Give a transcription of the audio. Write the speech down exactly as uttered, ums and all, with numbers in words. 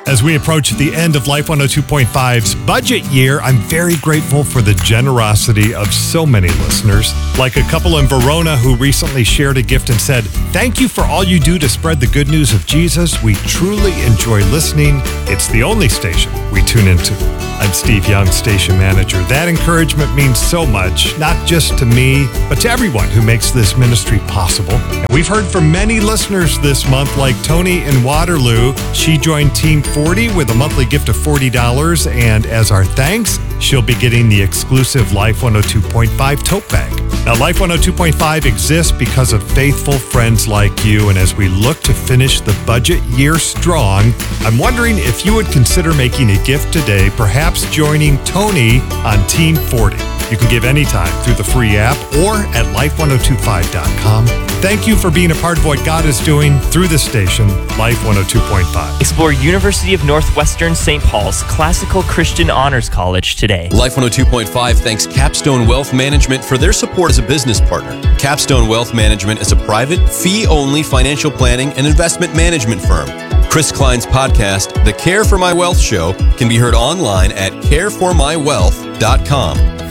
As we approach the end of Life one oh two point five's budget year, I'm very grateful for the generosity of so many listeners, like a couple in Verona who recently shared a gift and said, "Thank you for all you do to spread the good news of Jesus. We truly enjoy listening. It's the only station we tune into." I'm Steve Young, station manager. That encouragement means so much, not just to me, but to everyone who makes this ministry possible. And we've heard from many listeners this month, like Tony in Waterloo. She joined Team forty with a monthly gift of forty dollars, and as our thanks, she'll be getting the exclusive Life one oh two point five tote bag. Now, Life one oh two point five exists because of faithful friends like you, and as we look to finish the budget year strong, I'm wondering if you would consider making a gift today, perhaps joining Tony on Team forty. You can give anytime through the free app or at life one oh two five dot com. Thank you for being a part of what God is doing through the station, Life one oh two point five. Explore University of Northwestern Saint Paul's Classical Christian Honors College today. Life one oh two point five thanks Capstone Wealth Management for their support as a business partner. Capstone Wealth Management is a private, fee-only financial planning and investment management firm. Chris Klein's podcast, The Care for My Wealth Show, can be heard online at care for my wealth dot com.